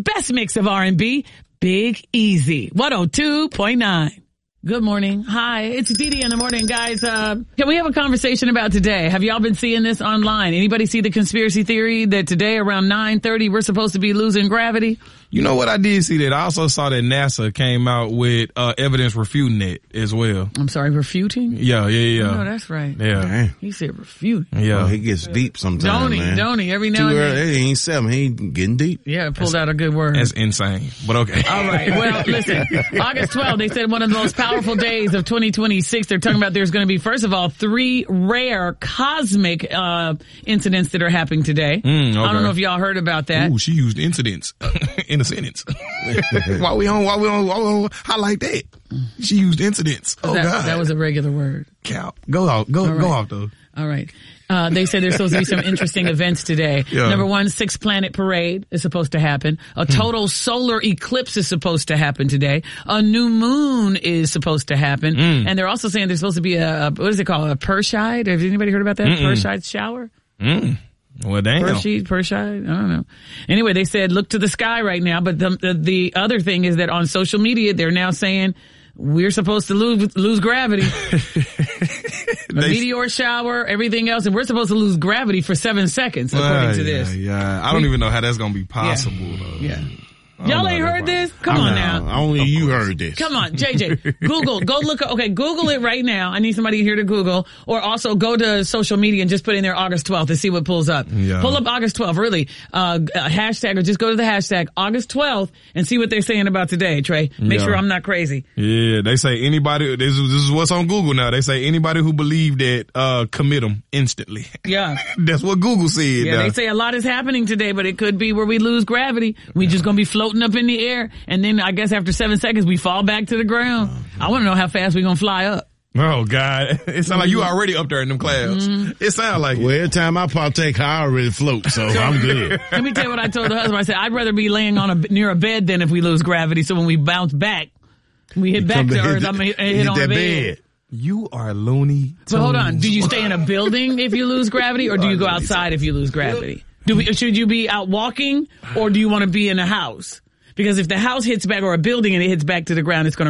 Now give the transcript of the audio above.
best mix of R&B, Big Easy, 102.9. Good morning. Hi, it's Dee in the morning, guys. Can we have a conversation about today? Have y'all been seeing this online? Anybody see the conspiracy theory that today around 9:30 we're supposed to be losing gravity? You know what? I did see that. I also saw that NASA came out with evidence refuting it as well. I'm sorry, refuting? Yeah. Oh, that's right. Yeah. Dang. He said refuting. Yeah. Well, he gets deep sometimes, man. Don't he? Every now and Too then. early. He ain't 7. He ain't getting deep. Yeah, pulled out a good word. That's insane. But okay. All right. Well, listen, August 12th, they said one of the most powerful days of 2026. They're talking about there's going to be, first of all, 3 rare cosmic incidents that are happening today. Okay. I don't know if y'all heard about that. Ooh, she used incidents in a sentence. Why we on highlight that? She used incidents. Oh, God. That was a regular word. Cal. Go off though. All right. They say there's supposed to be some interesting events today. Yeah. Number 1, 6-planet parade is supposed to happen. A total solar eclipse is supposed to happen today. A new moon is supposed to happen. And they're also saying there's supposed to be what is it called? A Perseid? Have anybody heard about that? Perseid shower? Well, damn. Perseid? I don't know. Anyway, they said look to the sky right now. But the other thing is that on social media, they're now saying we're supposed to lose gravity. A meteor shower, everything else, and we're supposed to lose gravity for 7 seconds, according to this. Yeah. I don't even know how that's going to be possible, though. Yeah. Y'all ain't heard this? Come on now. Only you heard this. Come on, JJ. Google. Go look. Okay, Google it right now. I need somebody here to Google. Or also go to social media and just put in there August 12th and see what pulls up. Yeah. Pull up August 12th, really. Hashtag, or just go to the hashtag August 12th and see what they're saying about today, Trey. Make sure I'm not crazy. Yeah, they say anybody, this is what's on Google now. They say anybody who believed that, commit them instantly. Yeah. That's what Google said. Yeah, they say a lot is happening today, but it could be where we lose gravity. We just gonna be floating up in the air, and then I guess after 7 seconds we fall back to the ground. I want to know how fast we gonna fly up. Oh, God. It sounds like you already up there in them clouds. It sounds like Well, every time I partake, I already float, so I'm good. Let me tell you what I told the husband. I said, I'd rather be laying near a bed than if we lose gravity, so when we bounce back, we hit back to earth. I'm going to hit on a bed. You are loony. But hold on. Do you stay in a building if you lose gravity, or do you go outside if you lose gravity? Should you be out walking, or do you want to be in a house? Because if the house hits back, or a building, and it hits back to the ground, it's going to